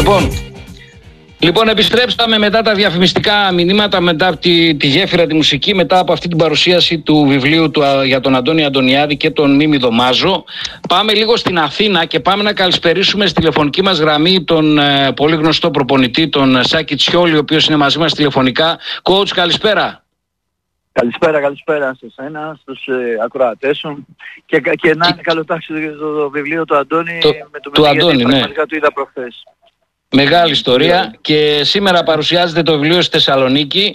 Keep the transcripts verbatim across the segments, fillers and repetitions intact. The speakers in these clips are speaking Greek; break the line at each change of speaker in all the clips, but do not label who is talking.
Λοιπόν, λοιπόν, επιστρέψαμε μετά τα διαφημιστικά μηνύματα, μετά από τη, τη γέφυρα, τη μουσική, μετά από αυτή την παρουσίαση του βιβλίου του, για τον Αντώνη Αντωνιάδη και τον Μίμη Δωμάζο. Πάμε λίγο στην Αθήνα και πάμε να καλησπερίσουμε στη τηλεφωνική μας γραμμή τον ε, πολύ γνωστό προπονητή, τον Σάκη Τσιόλη, ο οποίος είναι μαζί μας τηλεφωνικά. Coach, καλησπέρα.
Καλησπέρα, καλησπέρα σε εσένα, στους ε, ακροατές σου και, και να είναι καλό τάξη το, το βιβλίο του Αντώνη
το,
με το
του
παιδί,
Αντώνη,
γιατί
ναι.
πραγματικά του είδα προχθές.
Μεγάλη ιστορία και σήμερα παρουσιάζεται το βιβλίο στη Θεσσαλονίκη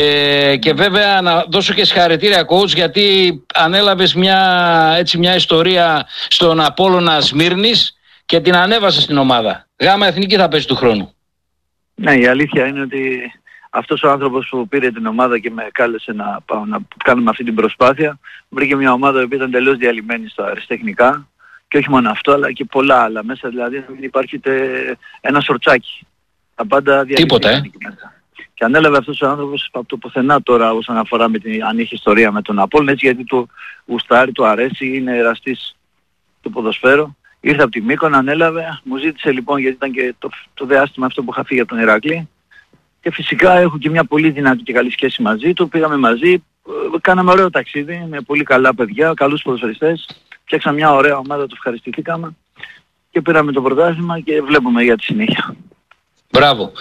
ε, και βέβαια να δώσω και συγχαρητήρια coach, γιατί ανέλαβες μια, έτσι, μια ιστορία στον Απόλλωνα Σμύρνης και την ανέβασες στην ομάδα. Γάμα εθνική θα πέσει του χρόνου.
Ναι, η αλήθεια είναι ότι αυτός ο άνθρωπος που πήρε την ομάδα και με κάλεσε να πάω να κάνουμε αυτή την προσπάθεια, βρήκε μια ομάδα που ήταν τελείως διαλυμένη στα αριστεχνικά. Και όχι μόνο αυτό, αλλά και πολλά άλλα μέσα, δηλαδή να μην υπάρχει ένα σορτσάκι. Τα πάντα
τίποτα, ε.
Και ανέλαβε αυτός ο άνθρωπος από το πουθενά τώρα όσον αφορά με την αν είχε ιστορία με τον Απόλλωνα, έτσι, γιατί του γουστάρει, του αρέσει, είναι εραστής του ποδοσφαίρου. Ήρθε από τη Μύκονο, ανέλαβε, μου ζήτησε λοιπόν, γιατί ήταν και το, το διάστημα αυτό που είχα φύγει από τον Ηρακλή. Και φυσικά έχω και μια πολύ δυνατή και καλή σχέση μαζί του, πήγαμε μαζί, κάναμε ωραίο ταξίδι με πολύ καλά παιδιά, καλούς ποδοσφαιριστές. Φτιάξαμε μια ωραία ομάδα, το ευχαριστηθήκαμε και πήραμε το πρωτάθλημα και βλέπουμε για τη συνέχεια.
Μπράβο.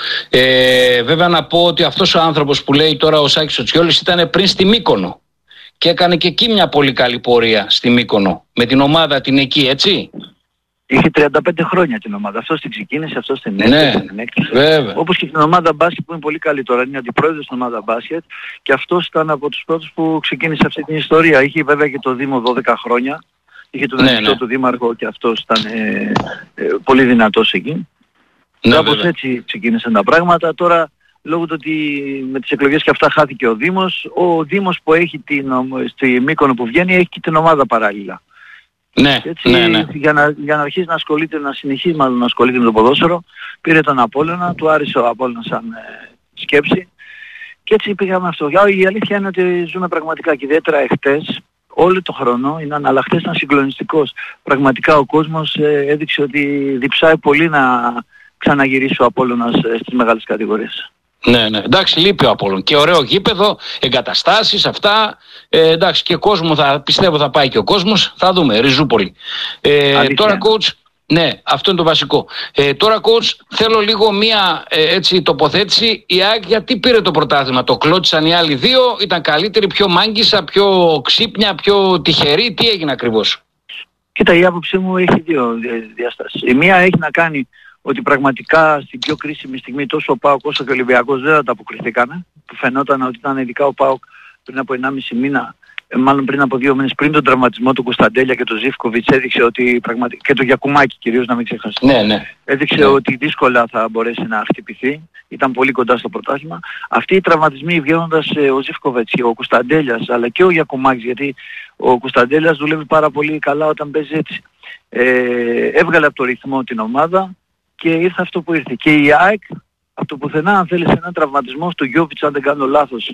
Ε, βέβαια να πω ότι αυτός ο άνθρωπος που λέει τώρα ο Σάκης ο Τσιόλης ήταν πριν στη Μύκονο και έκανε και εκεί μια πολύ καλή πορεία στη Μύκονο με την ομάδα την εκεί, έτσι.
Είχε τριάντα πέντε χρόνια την ομάδα. Αυτός την ξεκίνησε, αυτός την
ναι,
έκτισε. Όπως και την ομάδα μπάσκετ που είναι πολύ καλή τώρα. Είναι αντιπρόεδρος στην ομάδα μπάσκετ και αυτός ήταν από τους πρώτους που ξεκίνησε αυτή την ιστορία. Είχε βέβαια και το Δήμο δώδεκα χρόνια. Είχε τον
ναι,
ανοιχτό
ναι.
του δήμαρχο και αυτός ήταν ε, ε, πολύ δυνατός εκεί.
Ναι,
κάπως έτσι ξεκίνησαν τα πράγματα. Τώρα λόγω του ότι με τις εκλογές και αυτά χάθηκε ο Δήμος, ο Δήμος που έχει την, στη Μύκονο που βγαίνει έχει και την ομάδα παράλληλα.
Ναι,
έτσι,
ναι, ναι.
Για, να, για να αρχίσει να ασχολείται, να συνεχίσει μάλλον να ασχολείται με το ποδόσφαιρο, πήρε τον Απόλλωνα, του άρεσε ο Απόλλωνας σαν ε, σκέψη και έτσι πήγαμε αυτό. Η αλήθεια είναι ότι ζούμε πραγματικά και ιδιαίτερα εχθές, όλο το χρόνο είναι, αλλά χθες ήταν συγκλονιστικός. Πραγματικά ο κόσμος ε, έδειξε ότι διψάει πολύ να ξαναγυρίσει ο Απόλλωνας ε, στις μεγάλες κατηγορίες.
Ναι, ναι. Εντάξει, λείπει ο Απόλλων. Και ωραίο γήπεδο, εγκαταστάσεις, αυτά. Ε, εντάξει, και κόσμο θα πιστεύω θα πάει και ο κόσμος. Θα δούμε. Ριζούπολη. Ε, τώρα, coach, ναι, αυτό είναι το βασικό. Ε, τώρα, coach, θέλω λίγο μία ε, έτσι, τοποθέτηση. Η ΑΕΚ γιατί πήρε το πρωτάθλημα? Το κλώτσαν οι άλλοι δύο, ήταν καλύτεροι, πιο μάγκισα, πιο ξύπνια, πιο τυχεροί? Τι έγινε ακριβώς?
Κοίτα, η άποψή μου έχει δύο διαστάσεις. Η μία έχει να κάνει ότι πραγματικά στην πιο κρίσιμη στιγμή τόσο ο ΠΑΟΚ όσο και ο Ολυμπιακός δεν ανταποκριθήκανε, που φαινόταν ότι ήταν ειδικά ο ΠΑΟΚ πριν από ενάμιση μήνα, μάλλον πριν από δύο μήνες, πριν τον τραυματισμό του Κωνσταντέλια και του Ζίβκοβιτς, έδειξε ότι πραγματικά, και το Γιακουμάκη κυρίως, να μην ξεχάσει,
ναι, ναι.
έδειξε
ναι.
ότι δύσκολα θα μπορέσει να χτυπηθεί, ήταν πολύ κοντά στο πρωτάθλημα. Αυτοί οι τραυματισμοί βγαίνοντας ο Ζίβκοβιτς, ο Κωνσταντέλιας αλλά και ο Γιακουμάκης, γιατί ο Κωνσταντέλιας δουλεύει πάρα πολύ καλά όταν παίζει έτσι, ε, έβγαλε από το ρυθμό την ομάδα. Και ήρθε αυτό που ήρθε. Και η ΑΕΚ από το πουθενά, αν θέλεις, έναν τραυματισμό στο Γιώβιτς, αν δεν κάνω λάθος,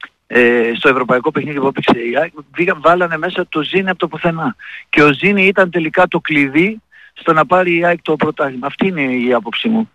ε, στο ευρωπαϊκό παιχνίδι που έπαιξε η ΑΕΚ, πήγαν, βάλανε μέσα το Ζήνη από το πουθενά. Και ο Ζήνη ήταν τελικά το κλειδί στο να πάρει η ΑΕΚ το πρωτάθλημα. Αυτή είναι η άποψή μου.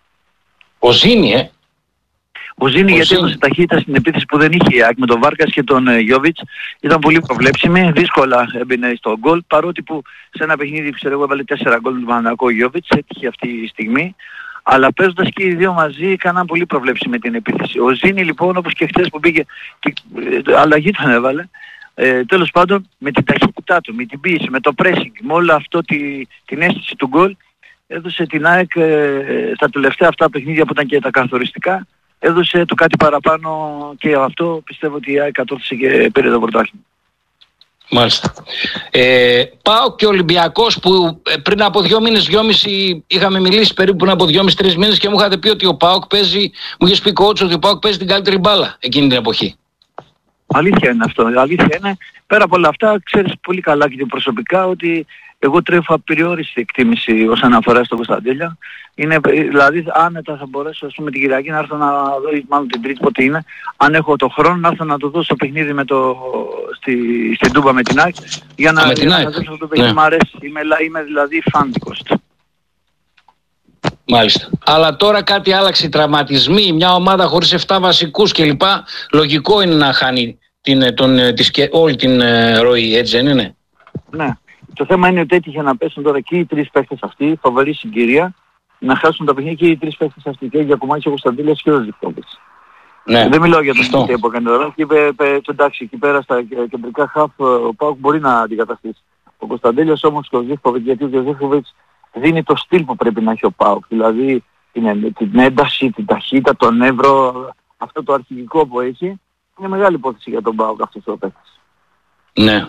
Ο Ζήνη, ε!
Ο Ζήνη, γιατί έδωσε ταχύτητα στην επίθεση που δεν είχε η ΑΕΚ με τον Βάρκας και τον ε, Γιώβιτς. Ήταν πολύ προβλέψιμη, δύσκολα έμπαινε στο γκολ, παρότι που σε ένα παιχνίδι, ξέρω εγώ, έβαλε τέσσερα γκολ του Παναθηναϊκού ο Γιώβιτς, έτυχε αυτή η στιγμή. Αλλά παίζοντας και οι δύο μαζί, έκαναν πολύ προβλέψιμη την επίθεση. Ο Ζήνη λοιπόν, όπως και χθες που πήγε, και, ε, αλλαγή τον έβαλε, ε, τέλος πάντων με την ταχύτητά του, με την πίεση, με το pressing, με όλο αυτό τη, την αίσθηση του γκολ, έδωσε την ΑΕΚ ε, στα τελευταία αυτά παιχνίδια που ήταν και τα καθοριστικά, έδωσε το κάτι παραπάνω και αυτό πιστεύω ότι η ΑΕΚ κατόρθωσε και πήρε το πρωτάθλημα.
Μάλιστα. Ε, πάω και ο Ολυμπιακός που πριν από δύο μήνες, δυόμιση είχαμε μιλήσει περίπου πριν από δυόμιση τρεις μήνες και μου είχατε πει ότι ο ΠΑΟΚ παίζει, μου είχες πει coach ότι ο ΠΑΟΚ παίζει την καλύτερη μπάλα εκείνη την εποχή. Αλήθεια είναι αυτό. Αλήθεια είναι. Πέρα από όλα αυτά, ξέρεις πολύ καλά και προσωπικά ότι εγώ τρέφω απεριόριστη εκτίμηση όσον αφορά στον Κωνσταντέλια. Είναι, δηλαδή άνετα θα μπορέσω ας πούμε την Κυριακή να έρθω να δω, μάλλον την Τρίτη πότε είναι, αν έχω το χρόνο να έρθω να το δώσω παιχνίδι με το, στη, στην Τούμπα με την ΑΕΚ για να, για να δώσω αυτό το παιχνίδι. Ναι. Μ' αρέσει. Είμαι, είμαι δηλαδή φάντικος του. Μάλιστα. Αλλά τώρα κάτι άλλαξε, οι τραυματισμοί, μια ομάδα χωρίς εφτά βασικούς κλπ. Λογικό είναι να χάνει την, τον, της, όλη την ροή, έτσι δεν είναι?
Ναι. Το θέμα είναι ότι έτυχε να πέσουν τώρα και οι τρεις παίχτες αυτοί, φοβερή συγκυρία, να χάσουν τα παιχνίδια και οι τρεις παίχτες αυτοί, και για κομμάτι ο Κωνσταντέλιας και ο Ζιφκόβιτς. Ναι. Δεν μιλάω για τον Σωστό που έκανε τώρα και είπε, είπε εντάξει, εκεί πέρα στα κεντρικά χαφ ο ΠΑΟΚ μπορεί να αντικαταστήσει. Ο Κωνσταντέλιας όμως και ο Ζιφκόβιτς, γιατί ο Ζιφκόβιτς δίνει το στυλ που πρέπει να έχει ο ΠΑΟΚ. Δηλαδή την, την ένταση, την ταχύτητα, τον νεύρο, αυτό το αρχηγικό που έχει, είναι μεγάλη υπόθεση για τον ΠΑΟΚ αυτός ο παίκτης.
Ναι.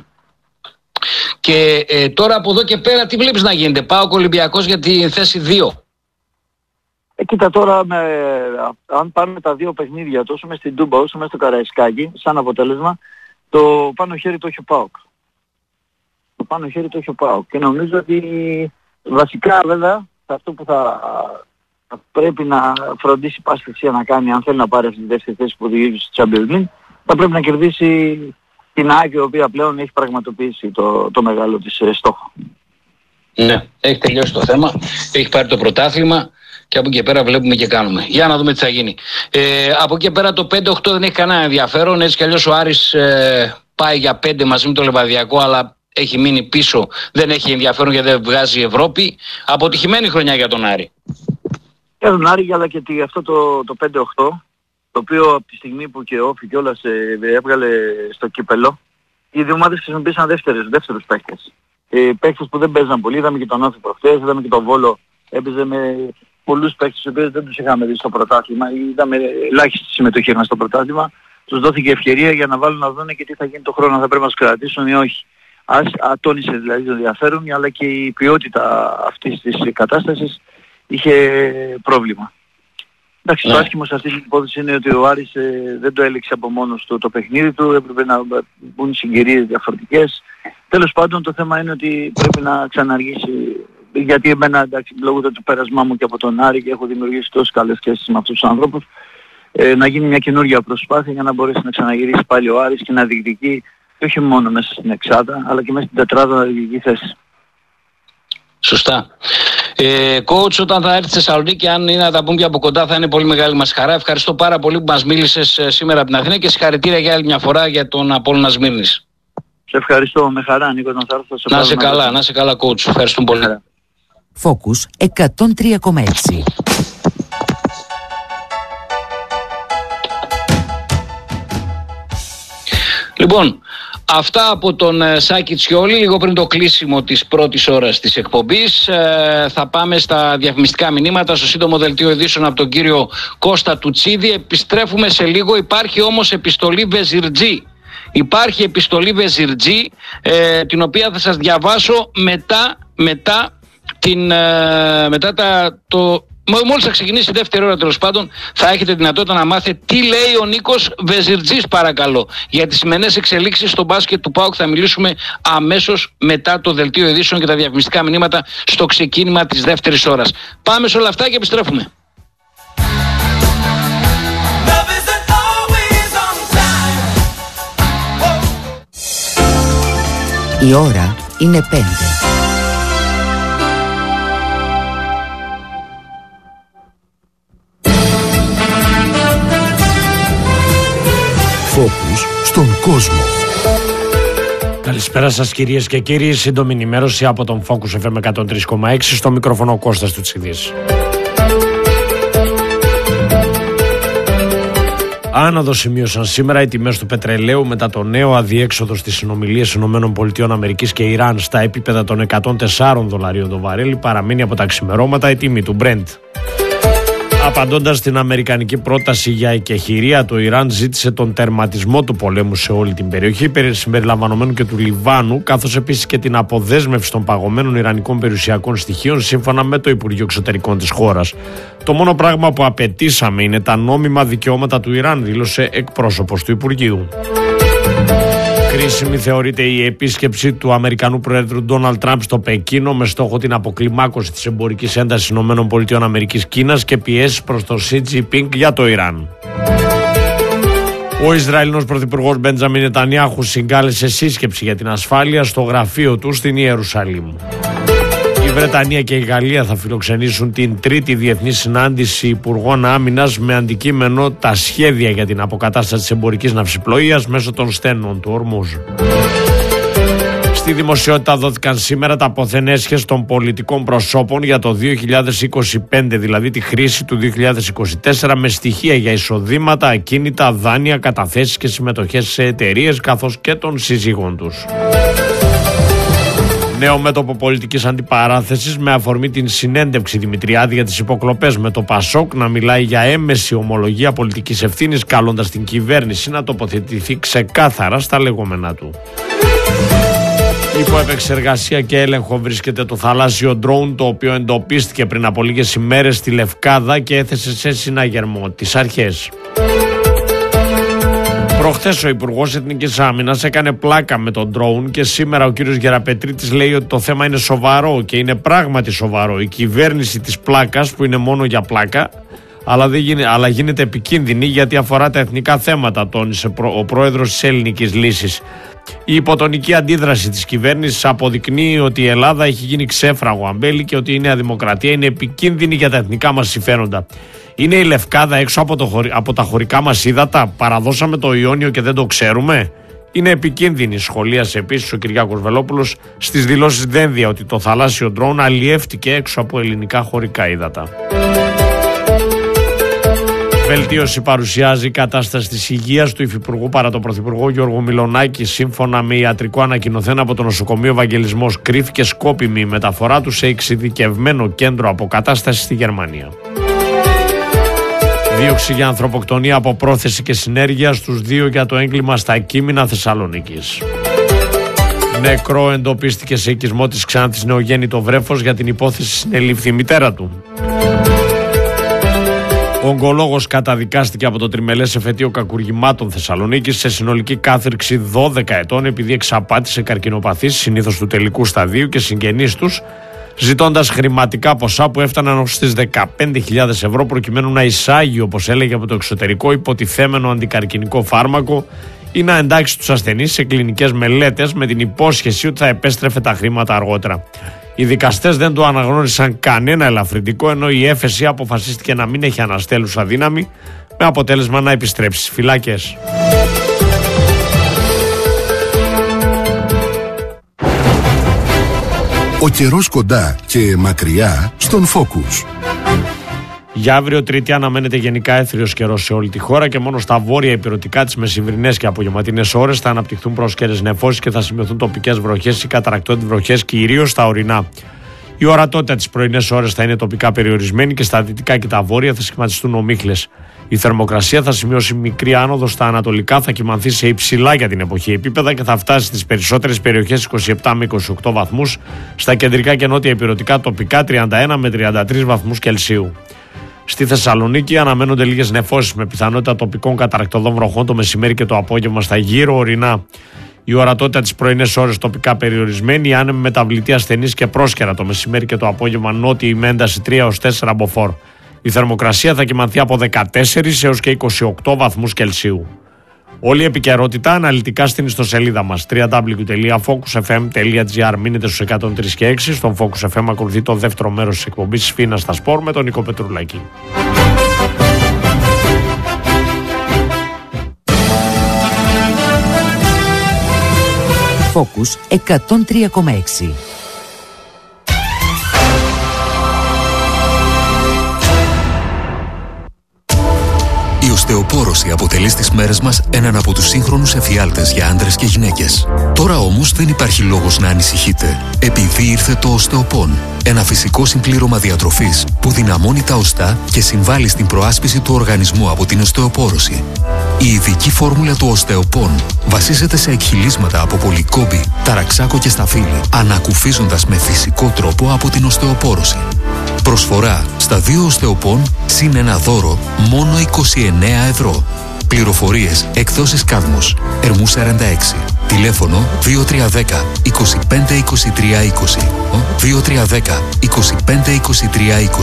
Και ε, τώρα από εδώ και πέρα τι βλέπεις να γίνεται? ΠΑΟΚ Ολυμπιακός για τη θέση δύο.
Ε, κοίτα τώρα, με, αν πάρουμε τα δύο παιχνίδια, τόσο μες στην Τούμπα όσο μες στο Καραϊσκάκι, σαν αποτέλεσμα, το πάνω χέρι το έχει ο ΠΑΟΚ. Το πάνω χέρι το έχει ο ΠΑΟΚ. Και νομίζω ότι βασικά βέβαια αυτό που θα, θα πρέπει να φροντίσει η πάση θυσία να κάνει, αν θέλει να πάρει αυτή τη δεύτερη θέση που οδηγεί στη Champions League, θα πρέπει να κερδίσει την ΑΕΚ, η οποία πλέον έχει πραγματοποιήσει το, το μεγάλο της ε, στόχο.
Ναι, έχει τελειώσει το θέμα, έχει πάρει το πρωτάθλημα και από εκεί και πέρα βλέπουμε και κάνουμε. Για να δούμε τι θα γίνει. Ε, από εκεί και πέρα το πέντε οκτώ δεν έχει κανένα ενδιαφέρον, έτσι κι αλλιώς ο Άρης ε, πάει για πέντε μαζί με το Λεβαδιακό, αλλά έχει μείνει πίσω, δεν έχει ενδιαφέρον γιατί δεν βγάζει η Ευρώπη. Αποτυχημένη χρονιά για τον Άρη.
Για τον Άρη, αλλά και αυτό το, το πέντε οκτώ, το οποίο από τη στιγμή που και ο Όφη κιόλας ε, έβγαλε στο κύπελο, οι δύο ομάδες χρησιμοποίησαν δεύτερους, δεύτερους παίκτες. Ε, παίκτες που δεν παίζαν πολύ, είδαμε και τον Όφη προχτές, είδαμε και τον Βόλο, έπαιζε με πολλούς παίκτες, οι οποίους δεν τους είχαμε δει στο πρωτάθλημα, είδαμε ελάχιστη συμμετοχή στο πρωτάθλημα, τους δόθηκε ευκαιρία για να βάλουν να δουν και τι θα γίνει το χρόνο, θα πρέπει να τους κρατήσουν ή όχι. Ας ατόνισε δηλαδή το ενδιαφέρον, αλλά και η ποιότητα αυτής της κατάστασης είχε πρόβλημα. Εντάξει, ναι. Το άσχημο σε αυτή την υπόθεση είναι ότι ο Άρης ε, δεν το έλεξε από μόνος του το παιχνίδι του, έπρεπε να μπουν συγκυρίες διαφορετικές. Τέλος πάντων το θέμα είναι ότι πρέπει να ξαναργήσει, γιατί εμένα εντάξει, λόγω του πέρασμά μου και από τον Άρη και έχω δημιουργήσει τόσες καλές σχέσεις με αυτούς τους ανθρώπους, ε, να γίνει μια καινούργια προσπάθεια για να μπορέσει να ξαναγυρίσει πάλι ο Άρης και να διεκδικεί, και όχι μόνο μέσα στην εξάδα, αλλά και μέσα στην τετράδα να διεκδικεί θέση.
Σωστά. Ε, coach, όταν θα έρθει στη Θεσσαλονίκη, αν είναι να τα πούμε και από κοντά, θα είναι πολύ μεγάλη μας χαρά. Ευχαριστώ πάρα πολύ που μας μίλησες σήμερα από την Αθήνα και συγχαρητήρια για άλλη μια φορά για τον Απόλλωνα Σμύρνης.
Σε ευχαριστώ, με χαρά Νίκο, να θα έρθω σε
Να σε καλά, να σε καλά coach. Ευχαριστούμε πολύ.
Focus εκατόν τρία κόμμα έξι.
Λοιπόν, αυτά από τον ε, Σάκη Τσιόλη, λίγο πριν το κλείσιμο της πρώτης ώρας της εκπομπής. Ε, θα πάμε στα διαφημιστικά μηνύματα, στο σύντομο δελτίο ειδήσεων από τον κύριο Κώστα Τουτσίδη. Επιστρέφουμε σε λίγο, υπάρχει όμως επιστολή Βεζιρτζή. Υπάρχει επιστολή Βεζιρτζή, ε, την οποία θα σας διαβάσω μετά, μετά, την, ε, μετά τα, το... Μόλις θα ξεκινήσει η δεύτερη ώρα, τέλος πάντων, θα έχετε δυνατότητα να μάθετε τι λέει ο Νίκος Βεζιρτζής, παρακαλώ. Για τις σημερινές εξελίξεις στο μπάσκετ του ΠΑΟΚ θα μιλήσουμε αμέσως μετά το δελτίο ειδήσεων και τα διαφημιστικά μηνύματα στο ξεκίνημα της δεύτερης ώρας. Πάμε σε όλα αυτά και επιστρέφουμε.
Η ώρα είναι πέντε.
Focus στον κόσμο.
Καλησπέρα σας κυρίες και κύριοι. Σύντομη ενημέρωση από τον Focus εφ εμ εκατόν τρία κόμμα έξι. Στο μικρόφωνο Κώστας Τουτσιδής. Άνοδο σημείωσαν σήμερα οι τιμές του πετρελαίου μετά το νέο αδιέξοδο στις συνομιλίες ΗΠΑ και Ιράν στα επίπεδα των εκατόν τέσσερα δολαρίων το βαρέλι. Παραμείνει από τα ξημερώματα η τιμή του Brent. Απαντώντας στην αμερικανική πρόταση για εκεχηρία, το Ιράν ζήτησε τον τερματισμό του πολέμου σε όλη την περιοχή, συμπεριλαμβανομένου και του Λιβάνου, καθώς επίσης και την αποδέσμευση των παγωμένων ιρανικών περιουσιακών στοιχείων, σύμφωνα με το Υπουργείο Εξωτερικών της χώρας. Το μόνο πράγμα που απαιτήσαμε είναι τα νόμιμα δικαιώματα του Ιράν, δήλωσε εκπρόσωπος του Υπουργείου. Κρίσιμη θεωρείται η επίσκεψη του Αμερικανού Προέδρου Ντόναλντ Τραμπ στο Πεκίνο με στόχο την αποκλιμάκωση της εμπορικής έντασης ΗΠΑ Κίνας και πιέσεις προς το Σι Τζινπίνγκ για το Ιράν. Ο Ισραηλινός Πρωθυπουργός Μπεντζαμίν Νετανιάχου συγκάλεσε σύσκεψη για την ασφάλεια στο γραφείο του στην Ιερουσαλήμ. Η Βρετανία και η Γαλλία θα φιλοξενήσουν την τρίτη διεθνή συνάντηση Υπουργών Άμυνας με αντικείμενο τα σχέδια για την αποκατάσταση της εμπορικής ναυσιπλοείας μέσω των στένων του Ορμούζ. Στη δημοσιότητα δόθηκαν σήμερα τα ποθενέσχες των πολιτικών προσώπων για το δύο χιλιάδες είκοσι πέντε, δηλαδή τη χρήση του δύο χιλιάδες είκοσι τέσσερα, με στοιχεία για εισοδήματα, ακίνητα, δάνεια, καταθέσεις και συμμετοχές σε εταιρείες καθώς και των σύζυγων τους. Νέο μέτωπο πολιτικής αντιπαράθεσης με αφορμή την συνέντευξη Δημητριάδη για τις υποκλοπές, με το Πασόκ να μιλάει για έμμεση ομολογία πολιτικής ευθύνης, καλώντας την κυβέρνηση να τοποθετηθεί ξεκάθαρα στα λεγόμενά του. Υπό επεξεργασία και έλεγχο βρίσκεται το θαλάσσιο ντρόουν, το οποίο εντοπίστηκε πριν από λίγες ημέρες στη Λευκάδα και έθεσε σε συναγερμό τις αρχές. Προχθές ο Υπουργός Εθνικής Άμυνας έκανε πλάκα με τον ντρόουν και σήμερα ο κύριος Γεραπετρίτης λέει ότι το θέμα είναι σοβαρό και είναι πράγματι σοβαρό. Η κυβέρνηση της πλάκας, που είναι μόνο για πλάκα, αλλά, δεν γίνεται, αλλά γίνεται επικίνδυνη γιατί αφορά τα εθνικά θέματα, τόνισε ο πρόεδρος της Ελληνικής Λύσης. Η υποτονική αντίδραση της κυβέρνησης αποδεικνύει ότι η Ελλάδα έχει γίνει ξέφραγο αμπέλι και ότι η Νέα Δημοκρατία είναι επικίνδυνη για τα εθνικά μας συμφέροντα. Είναι η Λευκάδα έξω από, το, από τα χωρικά μας ύδατα, παραδώσαμε το Ιόνιο και δεν το ξέρουμε. Είναι επικίνδυνη, σχολίασε επίσης ο Κυριάκος Βελόπουλος στις δηλώσεις Δένδια ότι το θαλάσσιο ντρόουν αλλιεύτηκε έξω από ελληνικά χωρικά ύδατα. Βελτίωση παρουσιάζει η κατάσταση της υγείας του Υφυπουργού παρά τον Πρωθυπουργό Γιώργο Μιλονάκη. Σύμφωνα με ιατρικό ανακοινωθέν από το νοσοκομείο Ευαγγελισμός, κρίθηκε σκόπιμη η μεταφορά του σε εξειδικευμένο κέντρο αποκατάστασης στη Γερμανία. Δίωξη για ανθρωποκτονία από πρόθεση και συνέργεια στους δύο για το έγκλημα στα Κείμηνα Θεσσαλονίκης. Νεκρό εντοπίστηκε σε οικισμό της Ξάνθης νεογέννητο βρέφος, για την υπόθεση συνελήφθη η μητέρα του. Ο ογκολόγος καταδικάστηκε από το τριμελές εφετείο κακουργημάτων Θεσσαλονίκης σε συνολική κάθριξη δώδεκα ετών επειδή εξαπάτησε καρκινοπαθείς, συνήθως του τελικού σταδίου, και συγγενείς τους, ζητώντας χρηματικά ποσά που έφταναν ως τις δεκαπέντε χιλιάδες ευρώ προκειμένου να εισάγει, όπως έλεγε, από το εξωτερικό υποτιθέμενο αντικαρκινικό φάρμακο ή να εντάξει τους ασθενείς σε κλινικές μελέτες με την υπόσχεση ότι θα επέστρεφε τα χρήματα αργότερα. Οι δικαστές δεν του αναγνώρισαν κανένα ελαφρυντικό, ενώ η έφεση αποφασίστηκε να μην έχει αναστέλουσα δύναμη, με αποτέλεσμα να επιστρέψει στις φυλάκες.
Ο καιρός κοντά και μακριά στον Focus.
Για αύριο Τρίτη αναμένεται γενικά έθριος καιρός σε όλη τη χώρα και μόνο στα βόρεια ηπειρωτικά τις μεσημβρινές και απογευματινές ώρες θα αναπτυχθούν πρόσκαιρες νεφώσεις και θα σημειωθούν τοπικές βροχές ή καταρρακτώδεις βροχές, κυρίως στα ορεινά. Η ορατότητα τις πρωινές ώρες θα είναι τοπικά περιορισμένη και στα δυτικά και τα βόρεια θα σχηματιστούν ομίχλες. Η θερμοκρασία θα σημειώσει μικρή άνοδο στα ανατολικά, θα κυμανθεί σε υψηλά για την εποχή επίπεδα και θα φτάσει στις περισσότερες περιοχές είκοσι επτά με είκοσι οκτώ βαθμούς, στα κεντρικά και νότια ηπειρωτικά τοπικά τριάντα ένα με τριάντα τρεις βαθμούς Κελσίου. Στη Θεσσαλονίκη αναμένονται λίγες νεφώσεις με πιθανότητα τοπικών καταρρακτωδών βροχών το μεσημέρι και το απόγευμα στα γύρω ορεινά. Η ορατότητα τις πρωινές ώρες τοπικά περιορισμένη, άνεμη μεταβλητή ασθενής και πρόσκαιρα το μεσημέρι και το απόγευμα νότιη με ένταση τρία έως τέσσερα μποφόρ. Η θερμοκρασία θα κυμανθεί από δεκατέσσερα έως και είκοσι οκτώ βαθμούς Κελσίου. Όλη η επικαιρότητα αναλυτικά στην ιστοσελίδα μας double-u double-u double-u τελεία focus f m τελεία g r. Μείνετε στους εκατόν τρία και έξι. Στον Focus εφ εμ ακολουθεί το δεύτερο μέρος της εκπομπής Σφίνα στα Σπορ με τον Νίκο Πετρουλάκη.
Focus εκατόν τρία κόμμα έξι.
Η οστεοπόρωση αποτελεί στις μέρες μας έναν από τους σύγχρονους εφιάλτες για άντρες και γυναίκες. Τώρα όμως δεν υπάρχει λόγος να ανησυχείτε, επειδή ήρθε το Οστεοπόν, ένα φυσικό συμπλήρωμα διατροφής που δυναμώνει τα οστά και συμβάλλει στην προάσπιση του οργανισμού από την οστεοπόρωση. Η ειδική φόρμουλα του Οστεοπόν βασίζεται σε εκχυλίσματα από πολυκόμπη, ταραξάκο και σταφύλι, ανακουφίζοντας με φυσικό τρόπο από την οστεοπόρωση. Προσφορά στα δύο Οστεοπόν συν ένα δώρο μόνο είκοσι εννέα ευρώ. Πληροφορίες εκδόσεις Κάδμος, Ερμού σαράντα έξι. Τηλέφωνο δύο τρία ένα μηδέν είκοσι πέντε είκοσι τρία είκοσι. δύο τρία ένα μηδέν είκοσι πέντε είκοσι τρία είκοσι.